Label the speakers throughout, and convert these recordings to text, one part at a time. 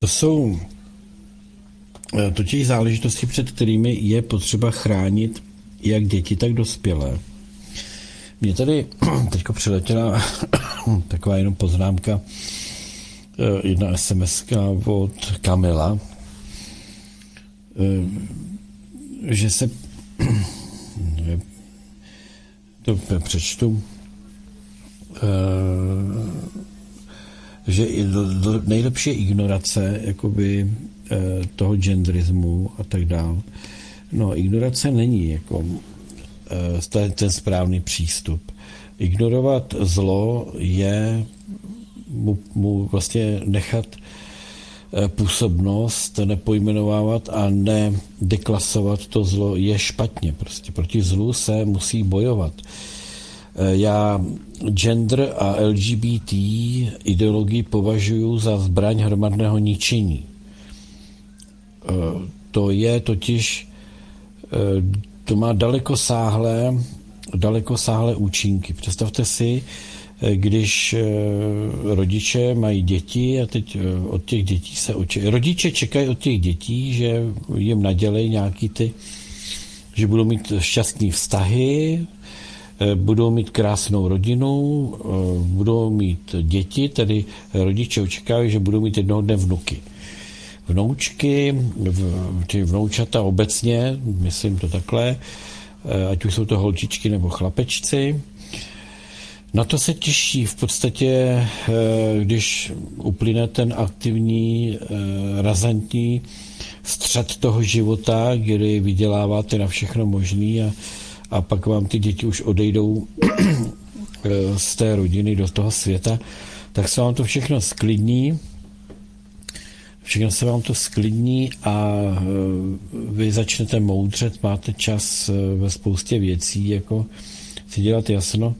Speaker 1: jsou totiž záležitosti, před kterými je potřeba chránit jak děti, tak dospělé. Mně tady teďko přiletěla taková jenom poznámka, jedna SMS-ka od Kamila, že se to přečtu, že nejlepší je ignorace jakoby toho genderismu a tak dále. No, ignorace není jako ten správný přístup. Ignorovat zlo je mu vlastně nechat působnost, nepojmenovávat a nedeklasovat to zlo je špatně. Prostě proti zlu se musí bojovat. Já gender a LGBT ideologii považuji za zbraň hromadného ničení. To je totiž, to má dalekosáhlé účinky. Představte si, když rodiče mají děti a teď od těch dětí rodiče čekají od těch dětí, že jim nadělej nějaký že budou mít šťastný vztahy, budou mít krásnou rodinu, budou mít děti, tedy rodiče očekávají, že budou mít jednoho dne vnuky. Vnoučky, či vnoučata obecně, myslím to takhle, ať už jsou to holčičky nebo chlapečci. Na to se těší v podstatě, když uplyne ten aktivní, razantní střed toho života, kdy vyděláváte na všechno možný a pak vám ty děti už odejdou z té rodiny do toho světa, tak se vám to všechno sklidní. Všechno se vám to sklidní a vy začnete moudřet, máte čas ve spoustě věcí, jako si dělat jasno.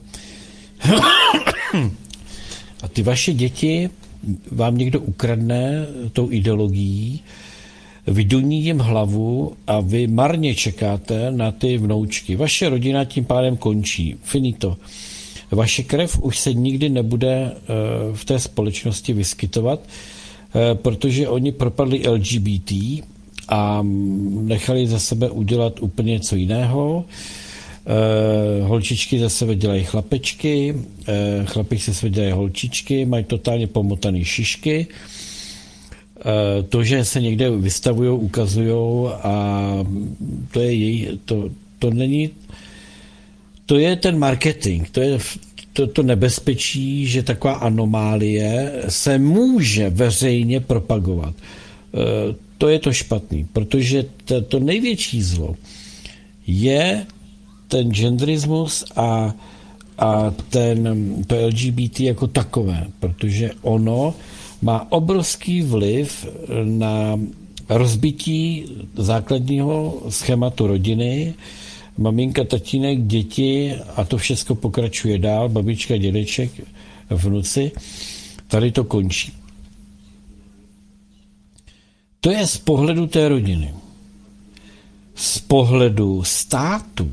Speaker 1: A ty vaše děti vám někdo ukradne tou ideologií, vyduní jim hlavu a vy marně čekáte na ty vnoučky. Vaše rodina tím pádem končí. Finito. Vaše krev už se nikdy nebude v té společnosti vyskytovat, protože oni propadli LGBT a nechali za sebe udělat úplně něco jiného. Holčičky za sebe dělají chlapečky, chlapíci za sebe dělají holčičky, mají totálně pomotaný šišky. To, že se někde vystavujou, ukazujou a to je to není, to je ten marketing, to je to nebezpečí, že taková anomálie se může veřejně propagovat. To je to špatný, protože to největší zlo je ten genderismus a to LGBT jako takové, protože ono má obrovský vliv na rozbití základního schématu rodiny, maminka, tatínek, děti a to všechno pokračuje dál, babička, dědeček, vnuci, tady to končí. To je z pohledu té rodiny. Z pohledu státu.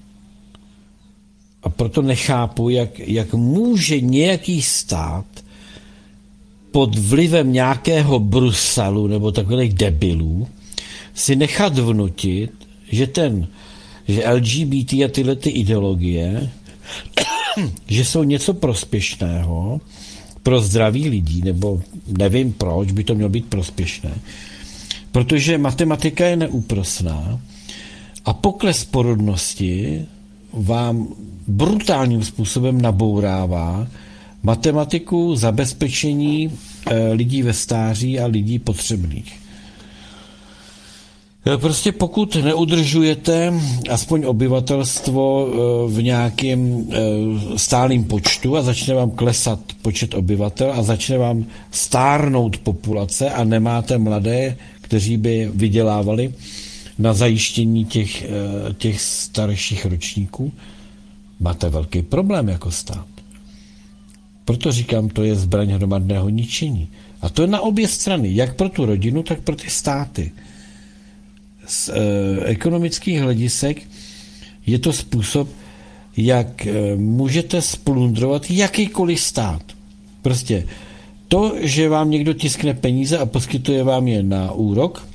Speaker 1: A proto nechápu, jak může nějaký stát pod vlivem nějakého Bruselu nebo takových debilů si nechat vnutit, že LGBT a tyhle ty ideologie, že jsou něco prospěšného pro zdraví lidí, nebo nevím proč by to mělo být prospěšné, protože matematika je neúprosná a pokles porodnosti vám brutálním způsobem nabourává matematiku zabezpečení lidí ve stáří a lidí potřebných. Prostě pokud neudržujete aspoň obyvatelstvo v nějakém stálým počtu a začne vám klesat počet obyvatel a začne vám stárnout populace a nemáte mladé, kteří by vydělávali na zajištění těch starších ročníků, máte velký problém jako stát. Proto říkám, to je zbraň hromadného ničení. A to je na obě strany, jak pro tu rodinu, tak pro ty státy. Z ekonomických hledisek je to způsob, jak můžete splundrovat jakýkoliv stát. Prostě To, že vám někdo tiskne peníze a poskytuje vám je na úrok,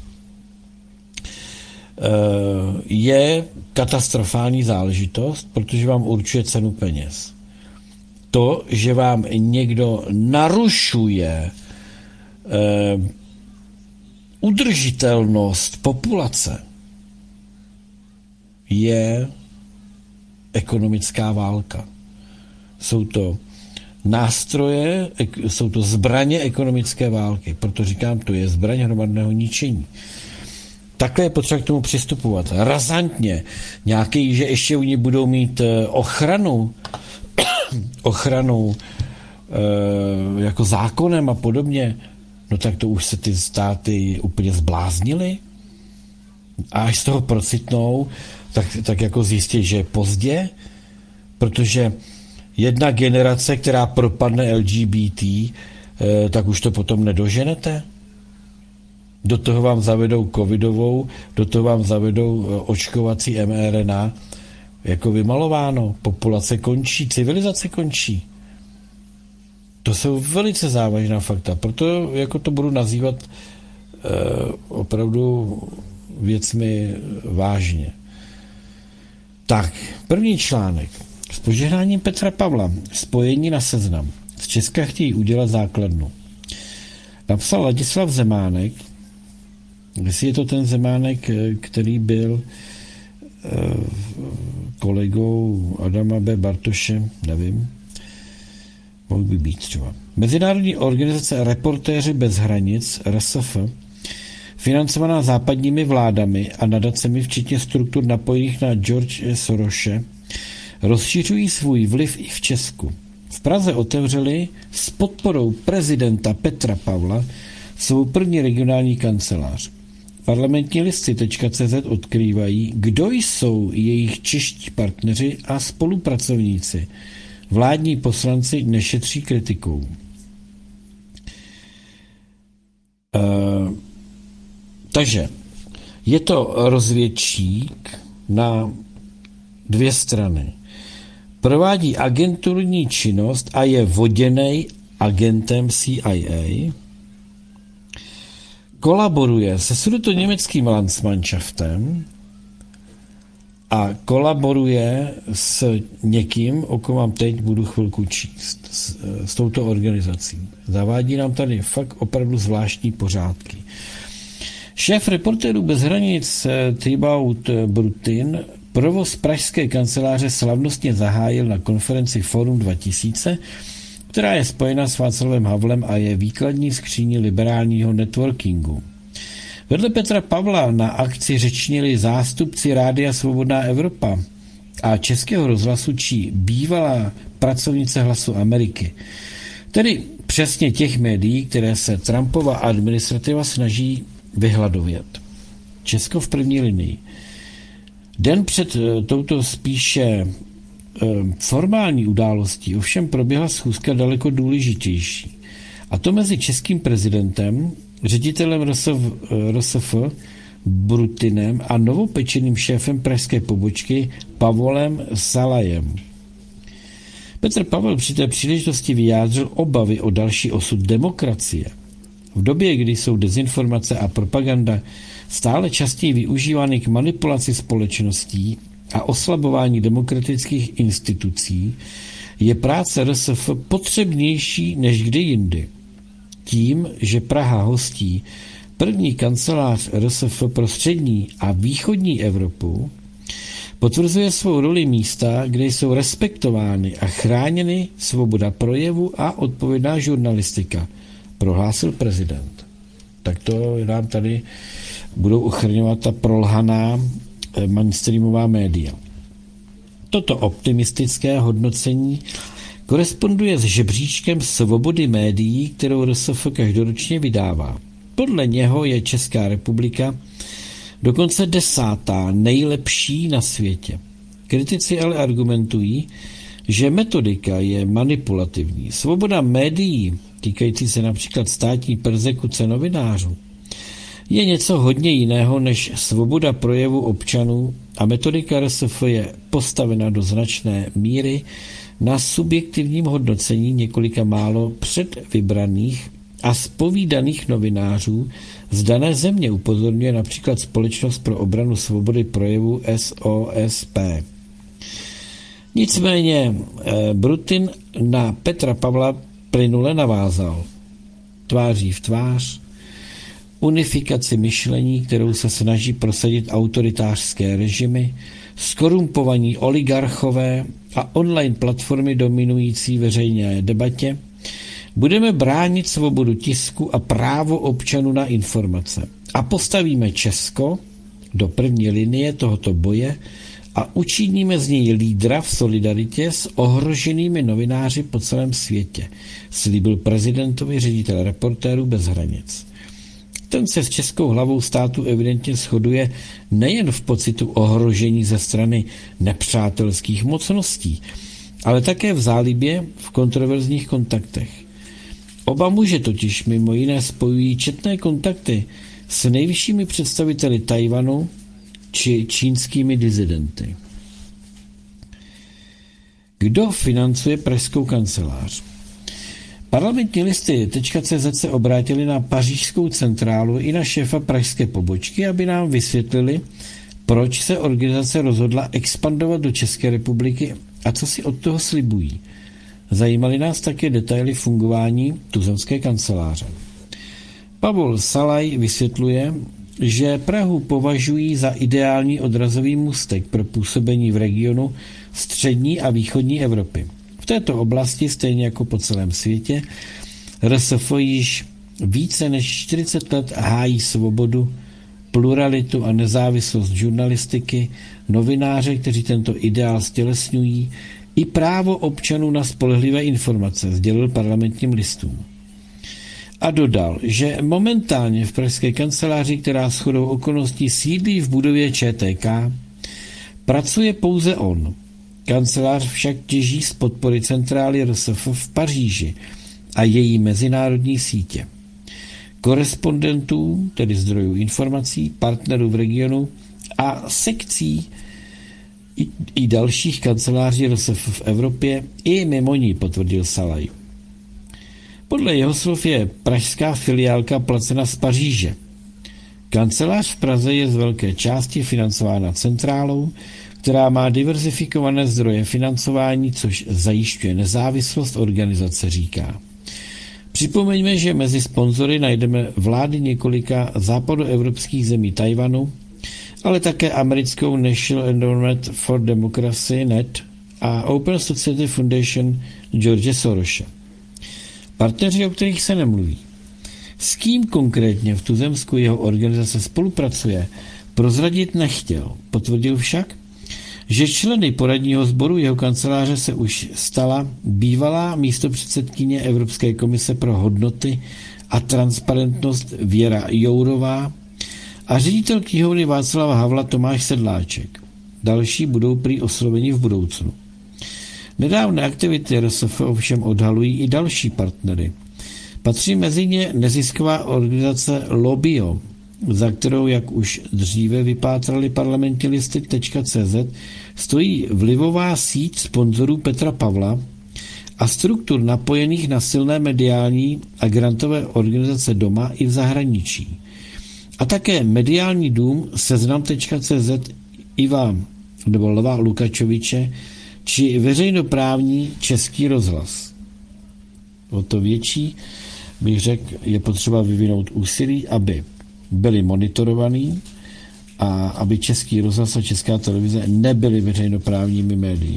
Speaker 1: je katastrofální záležitost, protože vám určuje cenu peněz. To, že vám někdo narušuje udržitelnost populace, je ekonomická válka. Jsou to nástroje, jsou to zbraně ekonomické války. Proto říkám, to je zbraň hromadného ničení. Takhle je potřeba k tomu přistupovat. Razantně. Nějaký, že ještě oni budou mít ochranu jako zákonem a podobně, no tak to už se ty státy úplně zbláznily. A až z toho procitnou, tak jako zjistit, že je pozdě, protože jedna generace, která propadne LGBT, tak už to potom nedoženete. Do toho vám zavedou covidovou, do toho vám zavedou očkovací mRNA, jako vymalováno. Populace končí, civilizace končí. To jsou velice závažná fakta. Proto jako to budu nazývat opravdu věcmi vážně. Tak, první článek. S požehnáním Petra Pavla spojení na Seznam. Z Česka chtějí udělat základnu. Napsal Ladislav Zemánek, jestli je to ten Zemánek, který byl kolegou Adama B. Bartoše, nevím, mohl by být třeba. Mezinárodní organizace Reportéři bez hranic, RSF, financovaná západními vládami a nadacemi, včetně struktur napojených na George Sorose, rozšiřují svůj vliv i v Česku. V Praze otevřeli s podporou prezidenta Petra Pavla svou první regionální kancelář. Parlamentní listy.cz odkrývají, kdo jsou jejich čeští partneři a spolupracovníci. Vládní poslanci nešetří kritikou. Takže je to rozvědčík na dvě strany. Provádí agenturní činnost a je voděnej agentem CIA. Kolaboruje se sudetoněmeckým Landsmannschaftem a kolaboruje s někým, o kom vám teď budu chvilku číst, s touto organizací. Zavádí nám tady fakt opravdu zvláštní pořádky. Šéf Reportérů bez hranic Thibaut Brutin provoz pražské kanceláře slavnostně zahájil na konferenci Forum 2000, která je spojena s Václavem Havlem a je výkladní skříní liberálního networkingu. Vedle Petra Pavla na akci řečnili zástupci Rádia Svobodná Evropa a Českého rozhlasu či bývalá pracovnice Hlasu Ameriky. Tedy přesně těch médií, které se Trumpova administrativa snaží vyhladovět. Česko v první linii. Den před touto spíše formální událostí ovšem proběhla schůzka daleko důležitější. A to mezi českým prezidentem, ředitelem RSF Brutinem a novopečeným šéfem pražské pobočky Pavlem Salajem. Petr Pavel při té příležitosti vyjádřil obavy o další osud demokracie. V době, kdy jsou dezinformace a propaganda stále častěji využívány k manipulaci společností a oslabování demokratických institucí, je práce RSF potřebnější než kdy jindy. Tím, že Praha hostí první kancelář RSF pro střední a východní Evropu, potvrzuje svou roli místa, kde jsou respektovány a chráněny svoboda projevu a odpovědná žurnalistika, prohlásil prezident. Tak to nám tady budou ochraňovat ta prolhaná mainstreamová média. Toto optimistické hodnocení koresponduje s žebříčkem svobody médií, kterou RSF každoročně vydává. Podle něho je Česká republika dokonce 10. nejlepší na světě. Kritici ale argumentují, že metodika je manipulativní. Svoboda médií, týkající se například státní perzekuce novinářů, je něco hodně jiného než svoboda projevu občanů a metodika RSF je postavena do značné míry na subjektivním hodnocení několika málo předvybraných a zpovídaných novinářů z dané země, upozorňuje například Společnost pro obranu svobody projevu SOSP. Nicméně Brutin na Petra Pavla plynule navázal. Tváří v tvář unifikaci myšlení, kterou se snaží prosadit autoritářské režimy, skorumpovaní oligarchové a online platformy dominující veřejné debatě, budeme bránit svobodu tisku a právo občanů na informace a postavíme Česko do první linie tohoto boje a učiníme z něj lídra v solidaritě s ohroženými novináři po celém světě, slíbil prezidentovi ředitel Reportérů bez hranic. Ten se s českou hlavou státu evidentně shoduje nejen v pocitu ohrožení ze strany nepřátelských mocností, ale také v zálibě v kontroverzních kontaktech. Oba muže totiž mimo jiné spojují četné kontakty s nejvyššími představiteli Tajvanu či čínskými dizidenty. Kdo financuje pražskou kancelář? Parlamentní listy.cz se obrátili na pařížskou centrálu i na šéfa pražské pobočky, aby nám vysvětlili, proč se organizace rozhodla expandovat do České republiky a co si od toho slibují. Zajímaly nás také detaily fungování tuzemské kanceláře. Pavol Salaj vysvětluje, že Prahu považují za ideální odrazový můstek pro působení v regionu střední a východní Evropy. V této oblasti, stejně jako po celém světě, RSF již více než 40 let hájí svobodu, pluralitu a nezávislost žurnalistiky, novináře, kteří tento ideál stělesňují, i právo občanů na spolehlivé informace, sdělil parlamentním listům. A dodal, že momentálně v pražské kanceláři, která shodou okolností sídlí v budově ČTK, pracuje pouze on. Kancelář však těží z podpory centrály RSF v Paříži a její mezinárodní sítě. Korespondentů, tedy zdrojů informací, partnerů v regionu a sekcí i dalších kanceláří RSF v Evropě i mimo ní, potvrdil Salaj. Podle jeho slov je pražská filiálka placena z Paříže. Kancelář v Praze je z velké části financována centrálou, která má diverzifikované zdroje financování, což zajišťuje nezávislost organizace, říká. Připomeňme, že mezi sponzory najdeme vlády několika západoevropských zemí Tajvanu, ale také americkou National Endowment for Democracy NED a Open Society Foundation George Sorose. Partneři, o kterých se nemluví. S kým konkrétně v tuzemsku jeho organizace spolupracuje, prozradit nechtěl. Potvrdil však, že členy poradního sboru jeho kanceláře se už stala bývalá místopředsedkyně Evropské komise pro hodnoty a transparentnost Věra Jourová a ředitel knihovny Václava Havla Tomáš Sedláček. Další budou prý osloveni v budoucnu. Nedávné aktivity RSF ovšem odhalují i další partnery. Patří mezi ně nezisková organizace Lobbyo, za kterou, jak už dříve vypátrali parlamentní listy.cz, stojí vlivová síť sponzorů Petra Pavla a struktur napojených na silné mediální a grantové organizace doma i v zahraničí. A také mediální dům Seznam.cz Lva Lukačoviče či veřejnoprávní Český rozhlas. O to větší, bych řekl, je potřeba vyvinout úsilí, aby byli monitorovaní a aby Český rozhlas a Česká televize nebyly veřejnoprávními médii.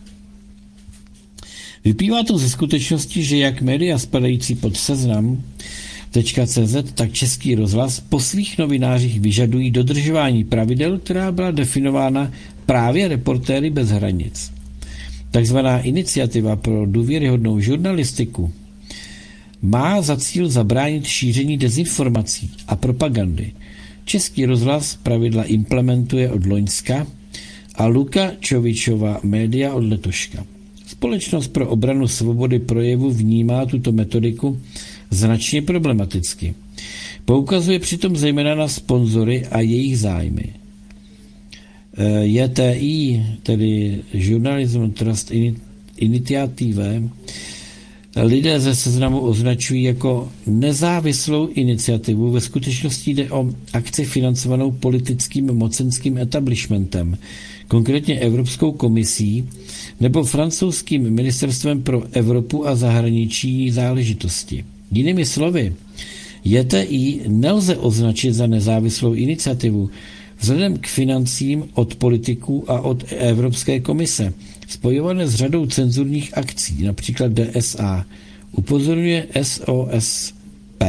Speaker 1: Vyplývá to ze skutečnosti, že jak média spadající pod Seznam.cz, tak Český rozhlas po svých novinářích vyžadují dodržování pravidel, která byla definována právě Reportéry bez hranic. Takzvaná iniciativa pro důvěryhodnou žurnalistiku má za cíl zabránit šíření dezinformací a propagandy. Český rozhlas pravidla implementuje od loňska a Lukačovičova média od letoška. Společnost pro obranu svobody projevu vnímá tuto metodiku značně problematicky. Poukazuje přitom zejména na sponzory a jejich zájmy. JTI, tedy Journalism Trust iniciative lidé ze Seznamu označují jako nezávislou iniciativu. Ve skutečnosti jde o akci financovanou politickým mocenským etablishmentem, konkrétně Evropskou komisí nebo francouzským ministerstvem pro Evropu a zahraniční záležitosti. Jinými slovy, JTI nelze označit za nezávislou iniciativu vzhledem k financím od politiků a od Evropské komise, spojované s řadou cenzurních akcí, například DSA, upozorňuje SOSP.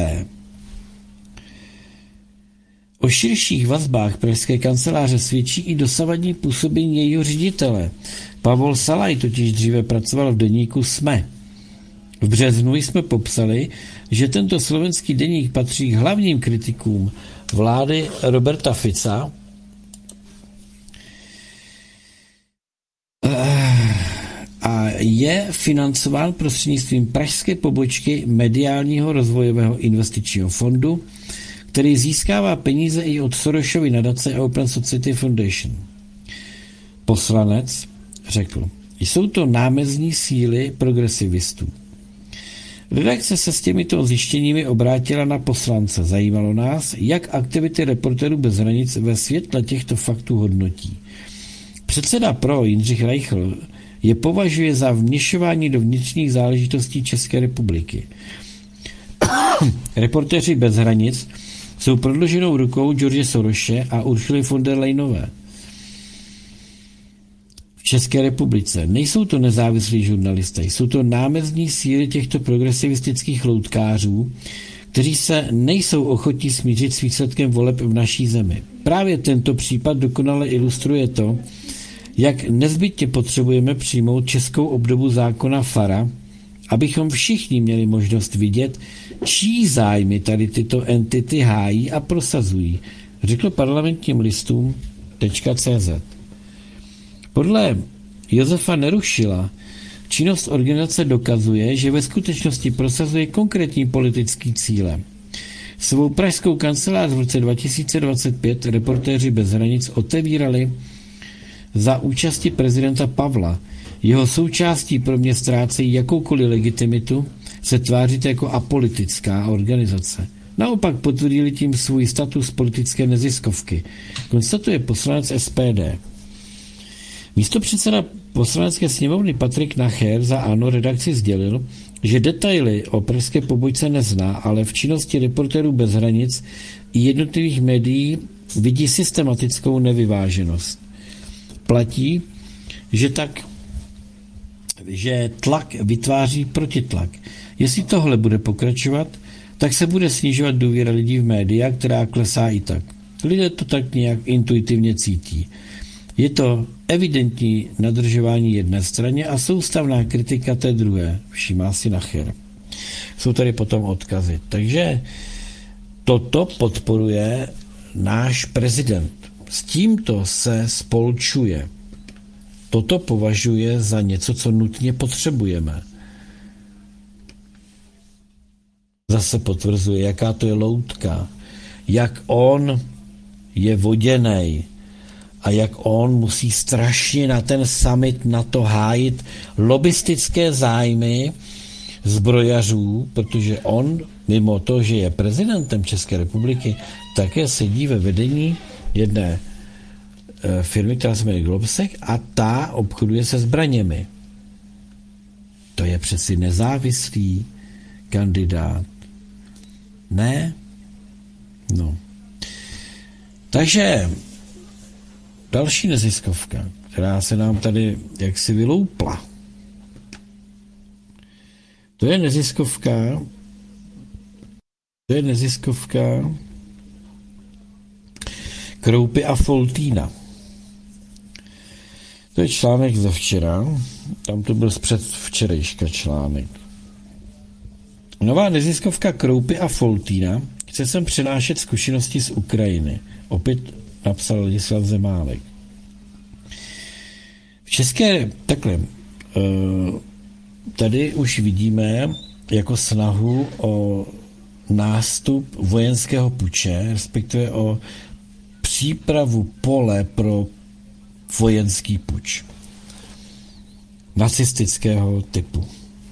Speaker 1: O širších vazbách pražské kanceláře svědčí i dosavadní působení jejího ředitele. Pavol Salaj totiž dříve pracoval v deníku SME. V březnu jsme popsali, že tento slovenský deník patří k hlavním kritikům vlády Roberta Fica a je financován prostřednictvím pražské pobočky Mediálního rozvojového investičního fondu, který získává peníze i od Sorosovy nadace Open Society Foundation. Poslanec řekl, jsou to námezní síly progresivistů. Redakce se s těmito zjištěními obrátila na poslance. Zajímalo nás, jak aktivity Reportérů bez hranic ve světle těchto faktů hodnotí. Předseda PRO Jindřich Reichl je považuje za vměšování do vnitřních záležitostí České republiky. Reportéři bez hranic jsou prodlouženou rukou George Sorose a Ursuly von der Leyenové. V České republice nejsou to nezávislí žurnalisté, jsou to námezní síly těchto progresivistických loutkářů, kteří se nejsou ochotní smířit s výsledkem voleb v naší zemi. Právě tento případ dokonale ilustruje to, jak nezbytně potřebujeme přijmout českou obdobu zákona FARA, abychom všichni měli možnost vidět, čí zájmy tady tyto entity hájí a prosazují, řekl parlamentním listům.cz. Podle Josefa Nerušila činnost organizace dokazuje, že ve skutečnosti prosazuje konkrétní politický cíle. Svou pražskou kancelář v roce 2025 Reportéři bez hranic otevírali za účasti prezidenta Pavla. Jeho součástí pro mě ztrácejí jakoukoliv legitimitu se tvářit jako apolitická organizace. Naopak potvrdili tím svůj status politické neziskovky, konstatuje poslanec SPD. Místopředseda poslanecké sněmovny Patrik Nacher za ANO redakci sdělil, že detaily o pražské pobočce nezná, ale v činnosti Reportérů bez hranic i jednotlivých médií vidí systematickou nevyváženost. Platí, že tlak vytváří protitlak. Jestli tohle bude pokračovat, tak se bude snižovat důvěra lidí v média, která klesá i tak. Lidé to tak nějak intuitivně cítí. Je to evidentní nadržování jedné straně a soustavná kritika té druhé, všímá si Nacher. Jsou tady potom odkazy. Takže toto podporuje náš prezident. S tímto se spolčuje. Toto považuje za něco, co nutně potřebujeme. Zase potvrzuje, jaká to je loutka, jak on je voděnej a jak on musí strašně na ten summit na to hájit lobistické zájmy zbrojařů, protože on, mimo to, že je prezidentem České republiky, také sedí ve vedení jedné firmy, která se jmenuje Globsec a ta obchoduje se zbraněmi. To je přeci nezávislý kandidát. Ne? No. Takže další neziskovka, která se nám tady jaksi vyloupla. To je neziskovka Kroupy a Foltýna. To je článek ze včera, tam to byl z předvčerejška článek. Nová neziskovka Kroupy a Foltýna chce sem přenášet zkušenosti z Ukrajiny. Opět napsal Ladislav Zemálek. V České, takhle, tady už vidíme jako snahu o nástup vojenského puče, respektive o přípravu pole pro vojenský puč. nacistického typu.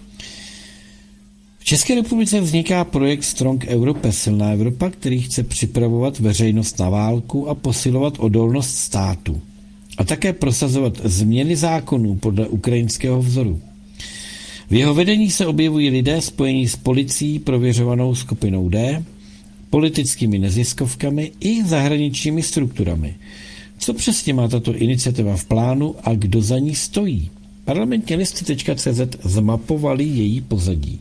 Speaker 1: V České republice vzniká projekt Strong Europe, silná Evropa, který chce připravovat veřejnost na válku a posilovat odolnost státu. A také prosazovat změny zákonů podle ukrajinského vzoru. V jeho vedení se objevují lidé spojení s policií prověřovanou skupinou D, politickými neziskovkami i zahraničními strukturami. Co přesně má tato iniciativa v plánu a kdo za ní stojí? Parlamentní listy.cz zmapovali její pozadí.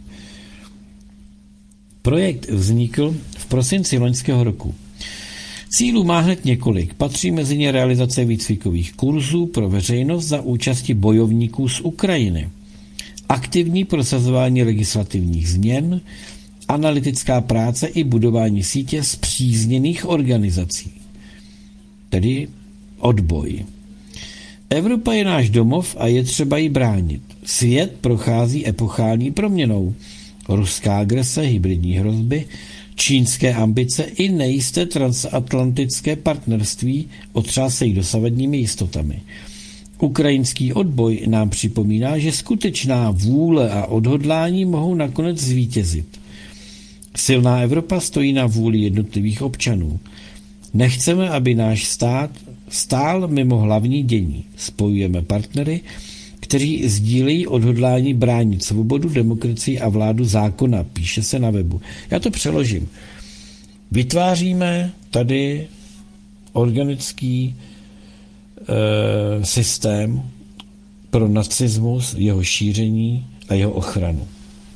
Speaker 1: Projekt vznikl v prosinci loňského roku. Cílů má hned několik. Patří mezi ně realizace výcvikových kurzů pro veřejnost za účasti bojovníků z Ukrajiny, aktivní prosazování legislativních změn, analytická práce i budování sítě spřízněných organizací, tedy odboj. Evropa je náš domov a je třeba ji bránit. Svět prochází epochální proměnou. Ruská agrese, hybridní hrozby, čínské ambice i nejisté transatlantické partnerství otřásejí dosavadními jistotami. Ukrajinský odboj nám připomíná, že skutečná vůle a odhodlání mohou nakonec zvítězit. Silná Evropa stojí na vůli jednotlivých občanů. Nechceme, aby náš stát stál mimo hlavní dění. Spojujeme partnery, kteří sdílejí odhodlání bránit svobodu, demokracii a vládu zákona, píše se na webu. Já to přeložím. Vytváříme tady organický systém pro nacismus, jeho šíření a jeho ochranu.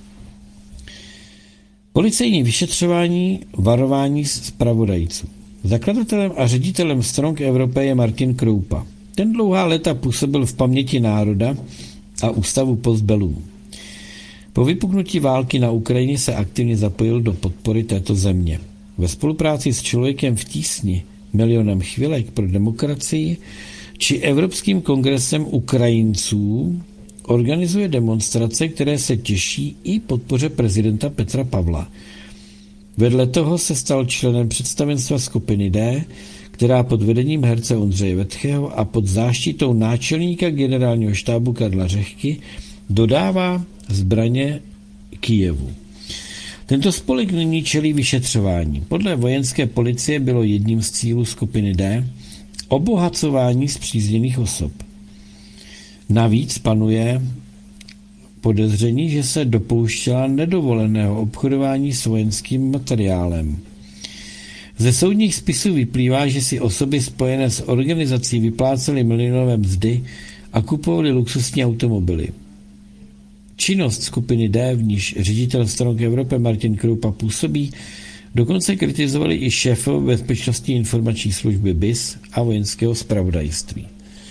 Speaker 1: Policejní vyšetřování, varování zpravodajců. Zakladatelem a ředitelem Strong Europe je Martin Kroupa. Ten dlouhá léta působil v paměti národa a ústavu Postbellum. Po vypuknutí války na Ukrajině se aktivně zapojil do podpory této země. Ve spolupráci s Člověkem v tísni, Milionem chvilek pro demokracii či Evropským kongresem Ukrajinců organizuje demonstrace, které se těší i podpoře prezidenta Petra Pavla. Vedle toho se stal členem představenstva skupiny D, která pod vedením herce Ondřeje Vetchého a pod záštitou náčelníka generálního štábu Karla Řehky dodává zbraně Kyjevu. Tento spolek nyní čelí vyšetřování. Podle vojenské policie bylo jedním z cílů skupiny D obohacování spřízněných osob. Navíc panuje podezření, že se dopouštěla nedovoleného obchodování s vojenským materiálem. Ze soudních spisů vyplývá, že si osoby spojené s organizací vyplácely milionové mzdy a kupovaly luxusní automobily. Činnost skupiny D, v níž ředitel Strong Europe Martin Kroupa působí, dokonce kritizovali i šéfové bezpečnostní informační služby BIS a vojenského zpravodajství.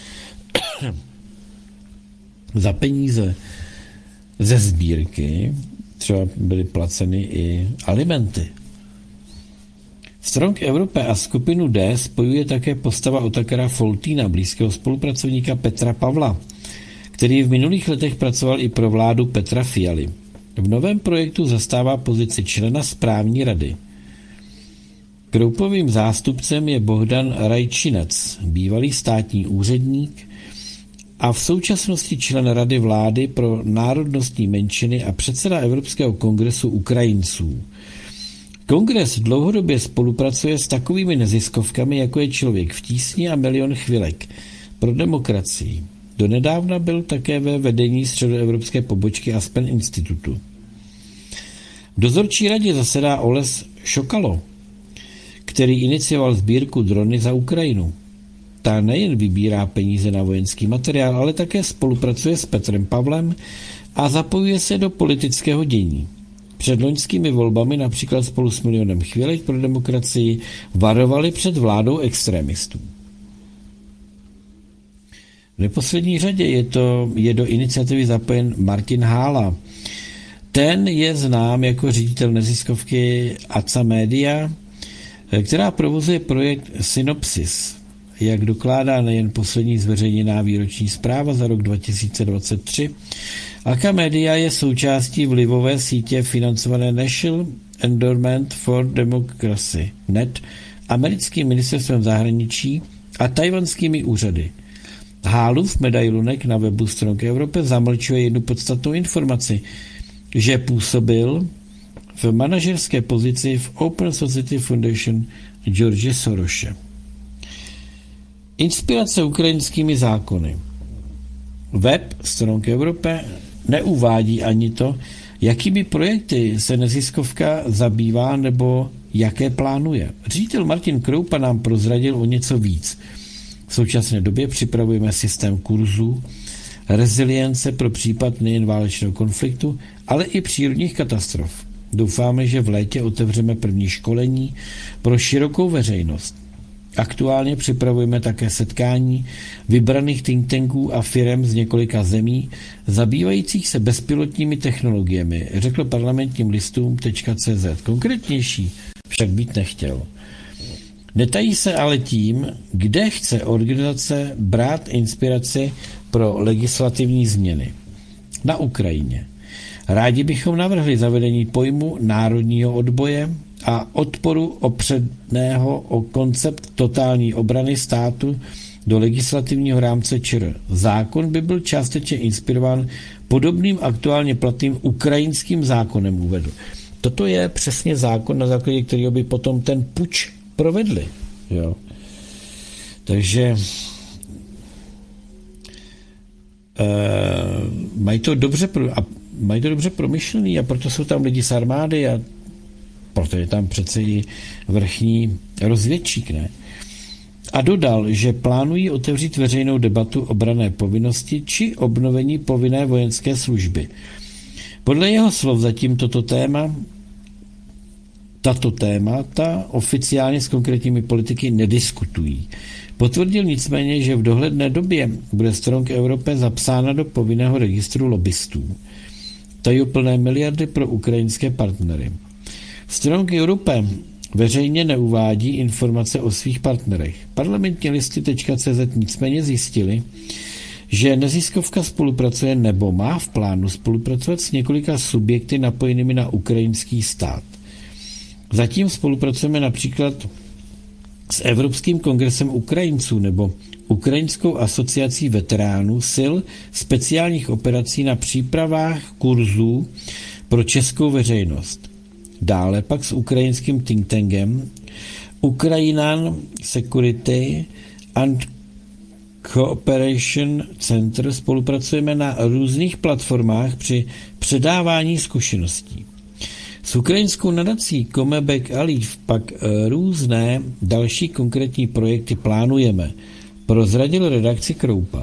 Speaker 1: Za peníze ze sbírky třeba byly placeny i alimenty. Strong Europe a skupinu D spojuje také postava Otakara Foltýna, blízkého spolupracovníka Petra Pavla, který v minulých letech pracoval i pro vládu Petra Fialy. V novém projektu zastává pozici člena správní rady. Kroupovým zástupcem je Bohdan Rajčinec, bývalý státní úředník a v současnosti člen Rady vlády pro národnostní menšiny a předseda Evropského kongresu Ukrajinců. Kongres dlouhodobě spolupracuje s takovými neziskovkami, jako je Člověk v tísni a Milion chvilek pro demokracii. Donedávna byl také ve vedení středoevropské pobočky Aspen institutu. V dozorčí radě zasedá Oles Šokalo, který inicioval sbírku drony za Ukrajinu. Ta nejen vybírá peníze na vojenský materiál, ale také spolupracuje s Petrem Pavlem a zapojuje se do politického dění. Před loňskými volbami například spolu s Milionem chvilek pro demokracii varovali před vládou extremistů. V neposlední řadě je do iniciativy zapojen Martin Hála. Ten je znám jako ředitel neziskovky ACA Media, která provozuje projekt Synopsis. Jak dokládá nejen poslední zveřejněná výroční zpráva za rok 2023, ACA Media je součástí vlivové sítě financované National Endowment for Democracy NET, americkým ministerstvem zahraničí a tajvanskými úřady. Hálův medailunek na webu Strong Europe zamlčuje jednu podstatnou informaci, že působil v manažerské pozici v Open Society Foundation George Sorose. Inspirace ukrajinskými zákony. Web Strong Europe neuvádí ani to, jakými projekty se neziskovka zabývá nebo jaké plánuje. Ředitel Martin Kroupa nám prozradil o něco víc. V současné době připravujeme systém kurzů, rezilience pro případ nejen válečného konfliktu, ale i přírodních katastrof. Doufáme, že v létě otevřeme první školení pro širokou veřejnost. Aktuálně připravujeme také setkání vybraných think tanků a firem z několika zemí, zabývajících se bezpilotními technologiemi, řekl parlamentním listům.cz. Konkrétnější však být nechtěl. Netají se ale tím, kde chce organizace brát inspiraci pro legislativní změny. Na Ukrajině. Rádi bychom navrhli zavedení pojmu národního odboje a odporu opředného o koncept totální obrany státu do legislativního rámce ČR. Zákon by byl částečně inspirován podobným aktuálně platným ukrajinským zákonem, uvedl. Toto je přesně zákon, na základě kterého by potom ten puč provedli. Jo. Takže mají to dobře promyšlený a proto jsou tam lidi z armády a proto je tam přece i vrchní rozvědčík, ne? A dodal, že plánují otevřít veřejnou debatu o branné povinnosti či obnovení povinné vojenské služby. Podle jeho slov zatím tato témata oficiálně s konkrétními politiky nediskutují. Potvrdil nicméně, že v dohledné době bude Strong Europe zapsána do povinného registru lobbystů. Tajuplné miliardy pro ukrajinské partnery. Strong Europe veřejně neuvádí informace o svých partnerech. Parlamentní listy.cz nicméně zjistili, že neziskovka spolupracuje nebo má v plánu spolupracovat s několika subjekty napojenými na ukrajinský stát. Zatím spolupracujeme například s Evropským kongresem Ukrajinců nebo Ukrajinskou asociací veteránů sil speciálních operací na přípravách kurzů pro českou veřejnost. Dále pak s ukrajinským think tankem Ukrajinan Security and Cooperation Center spolupracujeme na různých platformách při předávání zkušeností. S ukrajinskou nadací Komebek Aliv pak různé další konkrétní projekty plánujeme, prozradil redakci Kroupa.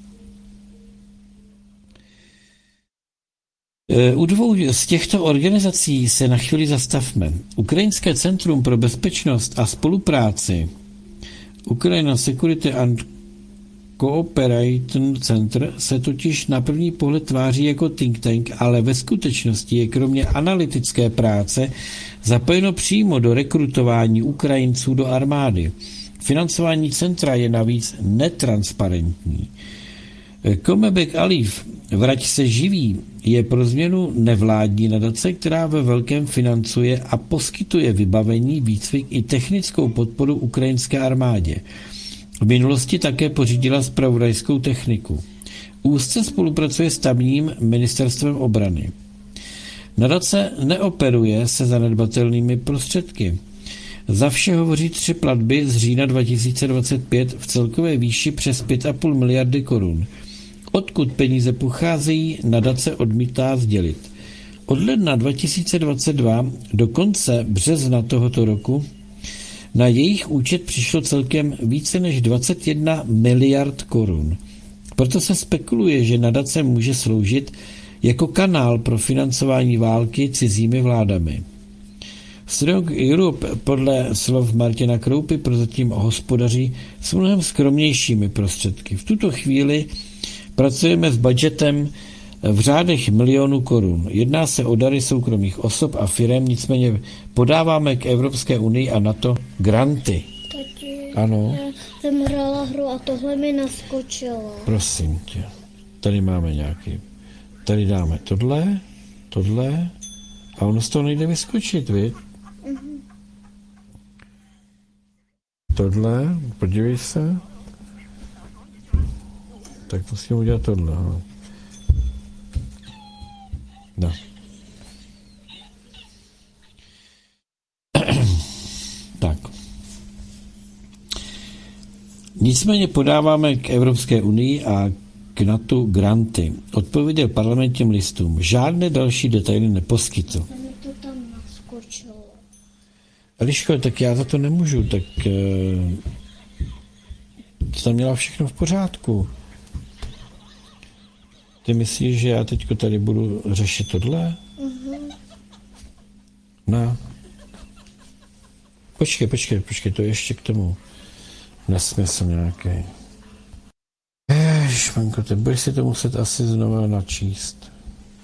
Speaker 1: U dvou z těchto organizací se na chvíli zastavme. Ukrajinské centrum pro bezpečnost a spolupráci Ukrajina Security and Cooperation Center se totiž na první pohled tváří jako think tank, ale ve skutečnosti je kromě analytické práce zapojeno přímo do rekrutování Ukrajinců do armády. Financování centra je navíc netransparentní. Komebek Aliv Vrať se živí je pro změnu nevládní nadace, která ve velkém financuje a poskytuje vybavení, výcvik i technickou podporu ukrajinské armádě. V minulosti také pořídila zpravodajskou techniku. Úzce spolupracuje s tamním ministerstvem obrany. Nadace neoperuje se zanedbatelnými prostředky. Za vše hovoří 3 platby z října 2025 v celkové výši přes 5,5 miliardy korun. Odkud peníze pocházejí, nadace odmítá sdělit. Od ledna 2022 do konce března tohoto roku na jejich účet přišlo celkem více než 21 miliard korun. Proto se spekuluje, že nadace může sloužit jako kanál pro financování války cizími vládami. Strong Europe podle slov Martina Kroupy prozatím hospodaří s mnohem skromnějšími prostředky. V tuto chvíli pracujeme s budgetem v řádech milionů korun. Jedná se o dary soukromých osob a firem, nicméně podáváme k Evropské unii a NATO granty.
Speaker 2: Tati,
Speaker 1: ano.
Speaker 2: já jsem hrála hru a tohle mi naskočilo.
Speaker 1: Prosím tě, tady máme nějaký. Tady dáme tohle a ono z toho nejde vyskočit, viď? Tohle, podívej se. tak musím udělat tohle. No. Tak. Nicméně podáváme k Evropské unii a k NATO granty. Odpověděl parlamentním listům. Žádné další detaily neposkytl.
Speaker 2: Se mi to tam naskočilo.
Speaker 1: Eliško, tak já za to nemůžu, tak to tam měla všechno v pořádku. Ty myslíš, že já teďko tady budu řešit tohle? No. Počkej, to je ještě k tomu nesmysl nějaký. Ježišmanko, ty budeš si to muset asi znovu načíst.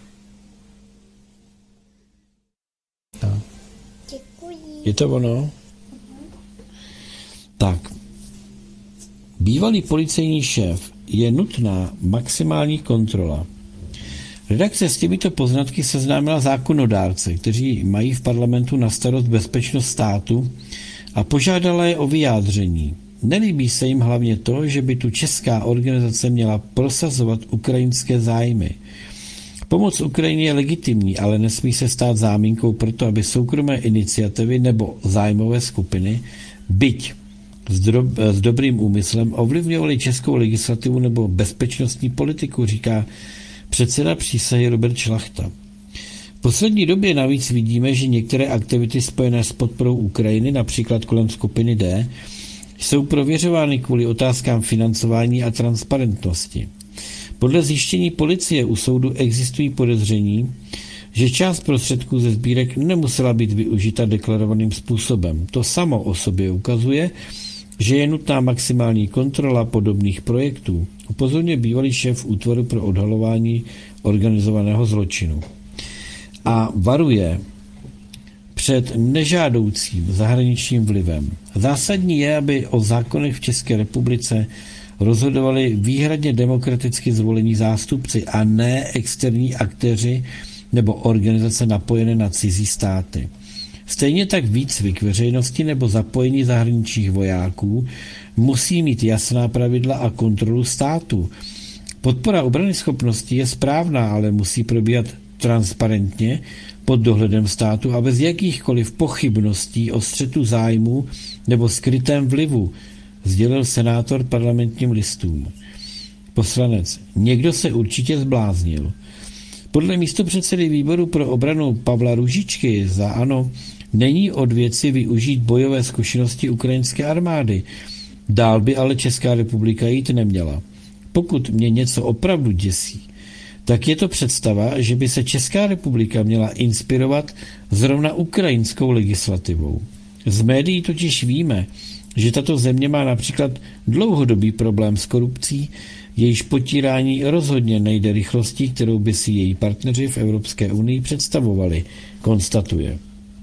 Speaker 1: No.
Speaker 2: Děkuji.
Speaker 1: Je to ono? Tak. Bývalý policejní šéf, je nutná maximální kontrola. Redakce s těmito poznatky seznámila zákonodárce, kteří mají v parlamentu na starost bezpečnost státu a požádala je o vyjádření. Nelíbí se jim hlavně to, že by tu česká organizace měla prosazovat ukrajinské zájmy. Pomoc Ukrajině je legitimní, ale nesmí se stát záminkou pro to, aby soukromé iniciativy nebo zájmové skupiny, byť s dobrým úmyslem, ovlivňovaly českou legislativu nebo bezpečnostní politiku, říká předseda přísahy Robert Šlachta. V poslední době navíc vidíme, že některé aktivity spojené s podporou Ukrajiny, například kolem skupiny D, jsou prověřovány kvůli otázkám financování a transparentnosti. Podle zjištění policie u soudu existují podezření, že část prostředků ze sbírek nemusela být využita deklarovaným způsobem. To samo o sobě ukazuje, že je nutná maximální kontrola podobných projektů, upozorňuje bývalý šéf útvaru pro odhalování organizovaného zločinu. A varuje před nežádoucím zahraničním vlivem. Zásadní je, aby o zákonech v České republice rozhodovali výhradně demokraticky zvolení zástupci a ne externí aktéři nebo organizace napojené na cizí státy. Stejně tak výcvik veřejnosti nebo zapojení zahraničních vojáků musí mít jasná pravidla a kontrolu státu. Podpora obranyschopnosti je správná, ale musí probíhat transparentně pod dohledem státu a bez jakýchkoliv pochybností o střetu zájmů nebo skrytém vlivu, sdělil senátor parlamentním listům. Poslanec. Někdo se určitě zbláznil. Podle místopředsedy výboru pro obranu Pavla Růžičky za ANO není od věci využít bojové zkušenosti ukrajinské armády. Dál by ale Česká republika jít neměla. Pokud mě něco opravdu děsí, tak je to představa, že by se Česká republika měla inspirovat zrovna ukrajinskou legislativou. Z médií totiž víme, že tato země má například dlouhodobý problém s korupcí, jejíž potírání rozhodně nejde rychlostí, kterou by si její partneři v Evropské unii představovali, konstatuje.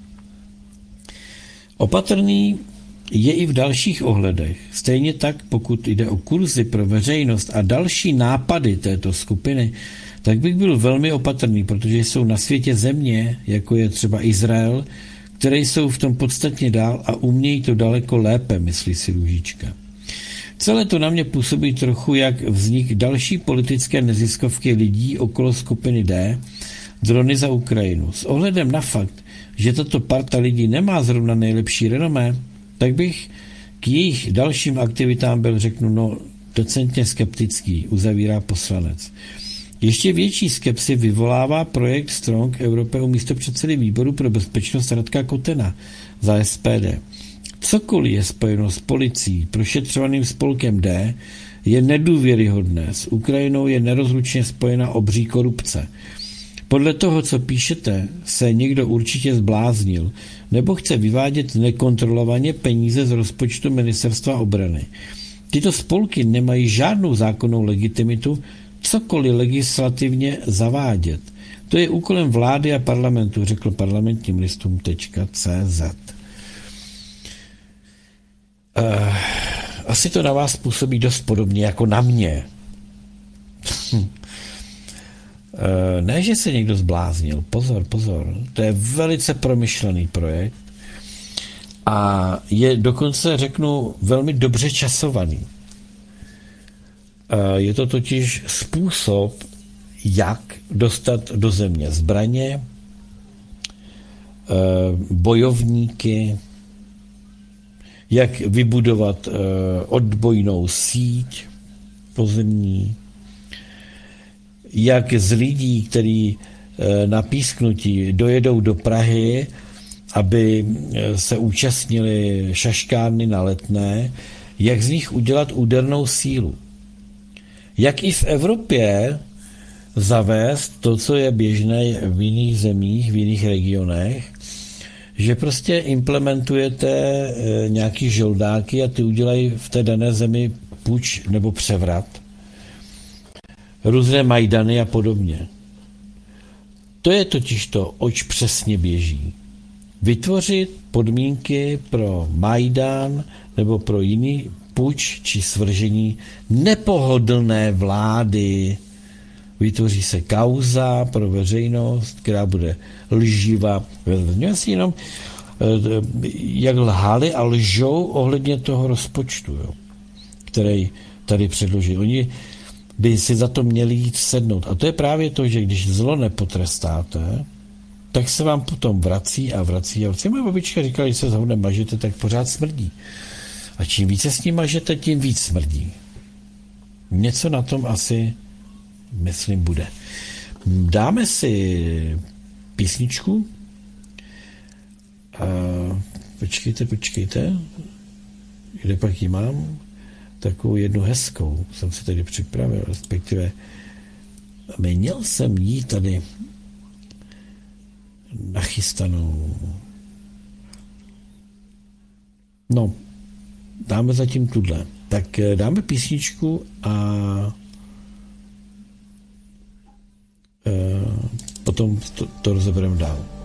Speaker 1: Opatrný je i v dalších ohledech. Stejně tak, pokud jde o kurzy pro veřejnost a další nápady této skupiny, tak bych byl velmi opatrný, protože jsou na světě země, jako je třeba Izrael, které jsou v tom podstatně dál a umějí to daleko lépe, myslí si Růžička. Celé to na mě působí trochu jak vznik další politické neziskovky lidí okolo skupiny D, drony za Ukrajinu. S ohledem na fakt, že tato parta lidí nemá zrovna nejlepší renomé, tak bych k jejich dalším aktivitám byl, řeknu, docentně skeptický, uzavírá poslanec. Ještě větší skepsi vyvolává projekt Strong Europe u místopředsedy výboru pro bezpečnost Radka Kotena za SPD. Cokoliv je spojeno s policií, prošetřovaným spolkem D, je nedůvěryhodné. S Ukrajinou je nerozlučně spojena obří korupce. Podle toho, co píšete, se někdo určitě zbláznil nebo chce vyvádět nekontrolovaně peníze z rozpočtu Ministerstva obrany. Tyto spolky nemají žádnou zákonnou legitimitu cokoliv legislativně zavádět. To je úkolem vlády a parlamentu, řekl parlamentním listům.cz. Asi to na vás působí dost podobně jako na mě. Ne, že se někdo zbláznil. Pozor. To je velice promyšlený projekt a je dokonce, řeknu, velmi dobře časovaný. Je to totiž způsob, jak dostat do země zbraně, bojovníky, jak vybudovat odbojnou síť pozemní, jak z lidí, kteří na písknutí dojedou do Prahy, aby se účastnili šaškárny na Letné, jak z nich udělat údernou sílu. Jak i v Evropě zavést to, co je běžné v jiných zemích, v jiných regionech, že prostě implementujete nějaký žoldáky a ty udělají v té dané zemi puč nebo převrat. Různé majdany a podobně. To je totiž to, oč přesně běží. Vytvořit podmínky pro Majdan nebo pro jiný puč či svržení nepohodlné vlády. Vytvoří se kauza pro veřejnost, která bude lživá. Vezměme si jenom, jak lhali a lžou ohledně toho rozpočtu, jo, který tady předloží. Oni by si za to měli jít sednout. A to je právě to, že když zlo nepotrestáte, tak se vám potom vrací a vrací a vrací. Moje babička říkala, že se zhodne mažete, tak pořád smrdí. A čím více s ním mažete, tím víc smrdí. Něco na tom asi, myslím, bude. Dáme si písničku. Počkejte. Kde pak ji mám? Takovou jednu hezkou. Jsem si tady připravil, respektive měl jsem jí tady nachystanou. No, dáme zatím tuhle. Tak dáme písničku a potom to rozebereme dál.